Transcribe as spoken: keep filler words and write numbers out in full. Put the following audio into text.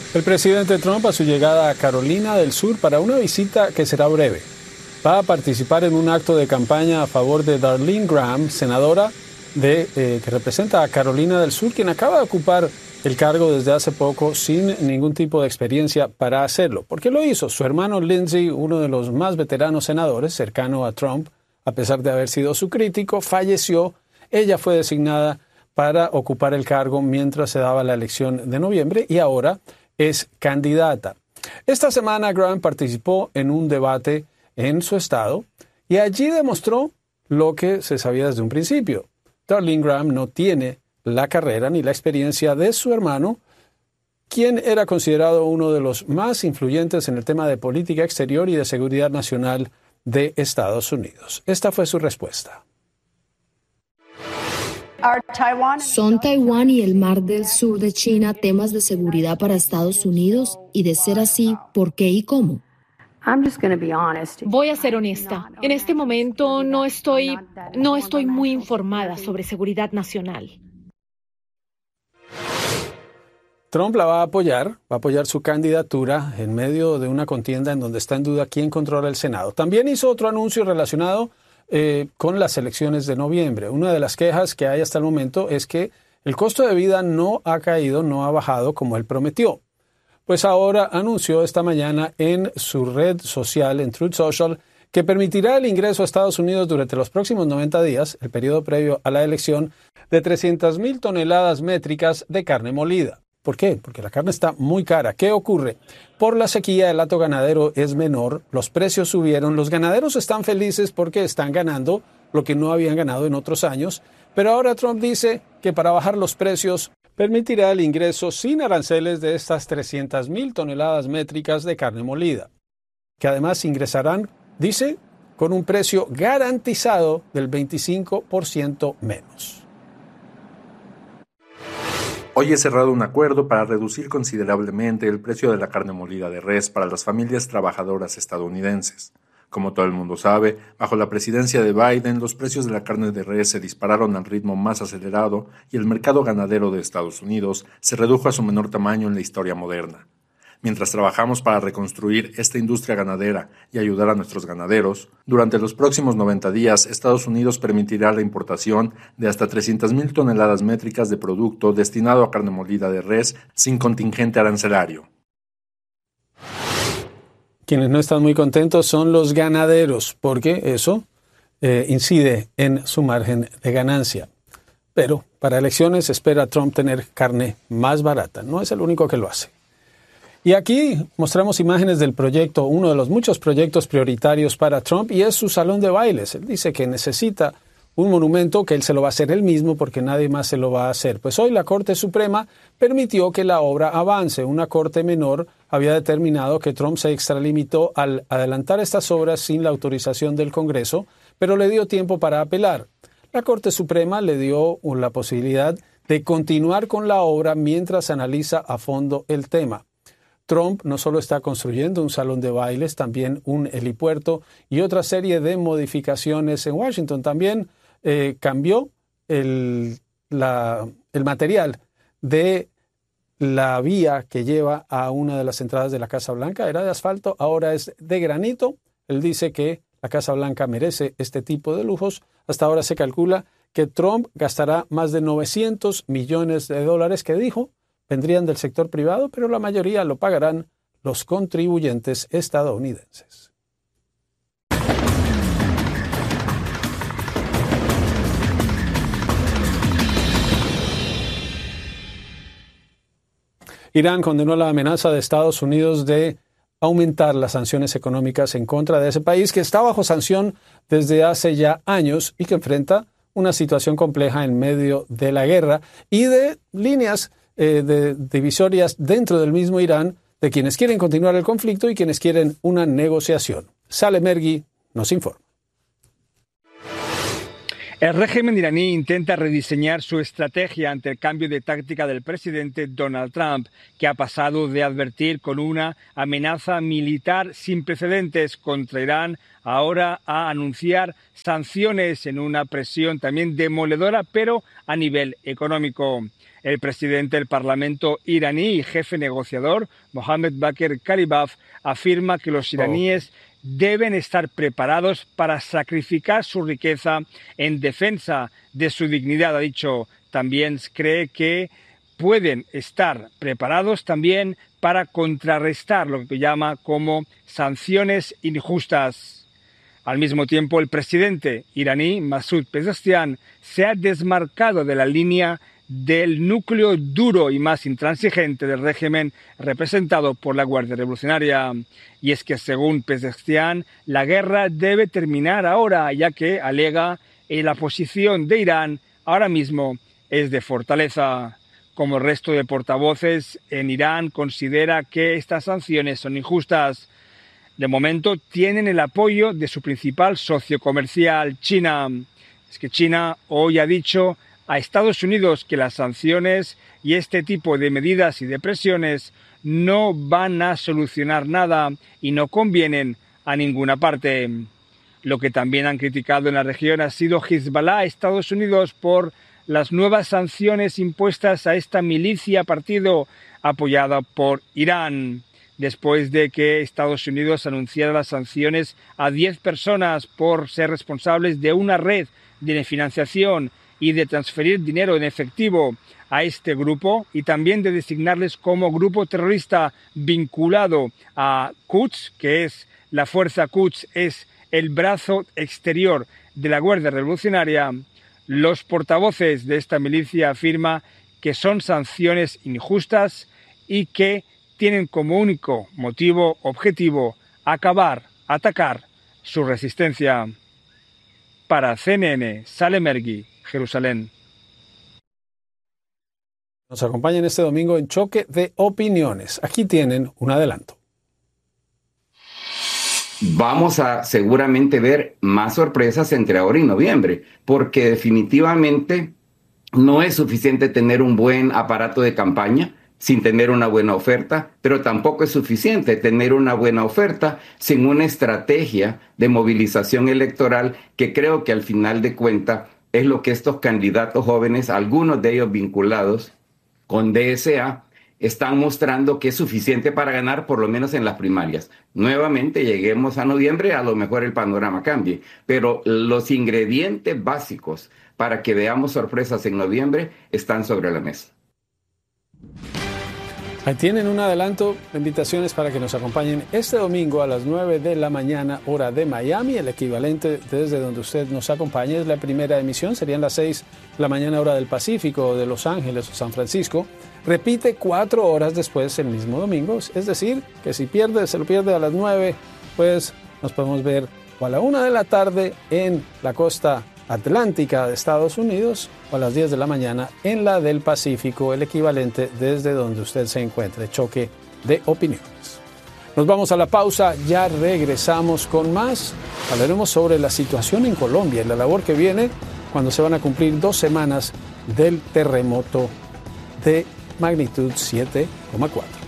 El presidente Trump a su llegada a Carolina del Sur para una visita que será breve. Va a participar en un acto de campaña a favor de Darlene Graham, senadora de, eh, que representa a Carolina del Sur, quien acaba de ocupar el cargo desde hace poco sin ningún tipo de experiencia para hacerlo. ¿Por qué lo hizo? Su hermano Lindsey, uno de los más veteranos senadores, cercano a Trump, a pesar de haber sido su crítico, falleció. Ella fue designada para ocupar el cargo mientras se daba la elección de noviembre y ahora es candidata. Esta semana Graham participó en un debate en su estado y allí demostró lo que se sabía desde un principio. Darlene Graham no tiene la carrera ni la experiencia de su hermano, quien era considerado uno de los más influyentes en el tema de política exterior y de seguridad nacional de Estados Unidos. Esta fue su respuesta. ¿Son Taiwán y el Mar del Sur de China temas de seguridad para Estados Unidos? Y de ser así, ¿por qué y cómo? Voy a ser honesta. En este momento no estoy, no estoy muy informada sobre seguridad nacional. Trump la va a apoyar, va a apoyar su candidatura en medio de una contienda en donde está en duda quién controla el Senado. También hizo otro anuncio relacionado eh, con las elecciones de noviembre. Una de las quejas que hay hasta el momento es que el costo de vida no ha caído, no ha bajado como él prometió. Pues ahora anunció esta mañana en su red social, en Truth Social, que permitirá el ingreso a Estados Unidos durante los próximos noventa días, el periodo previo a la elección, de trescientas mil toneladas métricas de carne molida. ¿Por qué? Porque la carne está muy cara. ¿Qué ocurre? Por la sequía, el hato ganadero es menor, los precios subieron, los ganaderos están felices porque están ganando lo que no habían ganado en otros años, pero ahora Trump dice que para bajar los precios permitirá el ingreso sin aranceles de estas trescientas mil toneladas métricas de carne molida, que además ingresarán, dice, con un precio garantizado del veinticinco por ciento menos. Hoy he cerrado un acuerdo para reducir considerablemente el precio de la carne molida de res para las familias trabajadoras estadounidenses. Como todo el mundo sabe, bajo la presidencia de Biden, los precios de la carne de res se dispararon al ritmo más acelerado y el mercado ganadero de Estados Unidos se redujo a su menor tamaño en la historia moderna. Mientras trabajamos para reconstruir esta industria ganadera y ayudar a nuestros ganaderos, durante los próximos noventa días, Estados Unidos permitirá la importación de hasta trescientas mil toneladas métricas de producto destinado a carne molida de res sin contingente arancelario. Quienes no están muy contentos son los ganaderos, porque eso eh, incide en su margen de ganancia. Pero para elecciones espera Trump tener carne más barata. No es el único que lo hace. Y aquí mostramos imágenes del proyecto, uno de los muchos proyectos prioritarios para Trump, y es su salón de bailes. Él dice que necesita un monumento que él se lo va a hacer él mismo porque nadie más se lo va a hacer. Pues hoy la Corte Suprema permitió que la obra avance. Una corte menor había determinado que Trump se extralimitó al adelantar estas obras sin la autorización del Congreso, pero le dio tiempo para apelar. La Corte Suprema le dio la posibilidad de continuar con la obra mientras analiza a fondo el tema. Trump no solo está construyendo un salón de bailes, también un helipuerto y otra serie de modificaciones en Washington. También eh, cambió el, la, el material de la vía que lleva a una de las entradas de la Casa Blanca. Era de asfalto, ahora es de granito. Él dice que la Casa Blanca merece este tipo de lujos. Hasta ahora se calcula que Trump gastará más de novecientos millones de dólares, que dijo vendrían del sector privado, pero la mayoría lo pagarán los contribuyentes estadounidenses. Irán condenó la amenaza de Estados Unidos de aumentar las sanciones económicas en contra de ese país que está bajo sanción desde hace ya años y que enfrenta una situación compleja en medio de la guerra y de líneas eh, de divisorias dentro del mismo Irán de quienes quieren continuar el conflicto y quienes quieren una negociación. Saleh Mergui nos informa. El régimen iraní intenta rediseñar su estrategia ante el cambio de táctica del presidente Donald Trump, que ha pasado de advertir con una amenaza militar sin precedentes contra Irán ahora a anunciar sanciones en una presión también demoledora, pero a nivel económico. El presidente del Parlamento iraní y jefe negociador, Mohammad Bakr Kalibaf, afirma que los iraníes oh. deben estar preparados para sacrificar su riqueza en defensa de su dignidad, ha dicho. También cree que pueden estar preparados también para contrarrestar lo que llama como sanciones injustas. Al mismo tiempo, el presidente iraní, Masoud Pezeshkian, se ha desmarcado de la línea del núcleo duro y más intransigente del régimen representado por la Guardia Revolucionaria. Y es que, según Pezeshkian, la guerra debe terminar ahora, ya que alega que la posición de Irán ahora mismo es de fortaleza. Como el resto de portavoces en Irán, considera que estas sanciones son injustas. De momento tienen el apoyo de su principal socio comercial, China. Es que China hoy ha dicho a Estados Unidos que las sanciones y este tipo de medidas y de presiones no van a solucionar nada y no convienen a ninguna parte. Lo que también han criticado en la región ha sido Hezbollah a Estados Unidos por las nuevas sanciones impuestas a esta milicia partido apoyada por Irán, después de que Estados Unidos anunciara las sanciones a diez personas por ser responsables de una red de financiación y de transferir dinero en efectivo a este grupo y también de designarles como grupo terrorista vinculado a Quds, que es la fuerza Quds, es el brazo exterior de la Guardia Revolucionaria. Los portavoces de esta milicia afirman que son sanciones injustas y que tienen como único motivo objetivo acabar, atacar su resistencia. Para C N N, Salem Ergui, Jerusalén. Nos acompañan este domingo en Choque de Opiniones. Aquí tienen un adelanto. Vamos a seguramente ver más sorpresas entre ahora y noviembre, porque definitivamente no es suficiente tener un buen aparato de campaña sin tener una buena oferta, pero tampoco es suficiente tener una buena oferta sin una estrategia de movilización electoral que creo que al final de cuentas es lo que estos candidatos jóvenes, algunos de ellos vinculados con D S A, están mostrando que es suficiente para ganar por lo menos en las primarias. Nuevamente lleguemos a noviembre, a lo mejor el panorama cambie, pero los ingredientes básicos para que veamos sorpresas en noviembre están sobre la mesa. Ahí tienen un adelanto de invitaciones para que nos acompañen este domingo a las nueve de la mañana, hora de Miami. El equivalente desde donde usted nos acompañe es la primera emisión, serían las seis de la mañana, hora del Pacífico, de Los Ángeles o San Francisco. Repite cuatro horas después el mismo domingo, es decir, que si pierde, se lo pierde a las nueve, pues nos podemos ver o a la una de la tarde en la costa atlántica de Estados Unidos o a las diez de la mañana en la del Pacífico, el equivalente desde donde usted se encuentre. Choque de Opiniones. Nos vamos a la pausa, ya regresamos con más. Hablaremos sobre la situación en Colombia y la labor que viene cuando se van a cumplir dos semanas del terremoto de magnitud siete coma cuatro.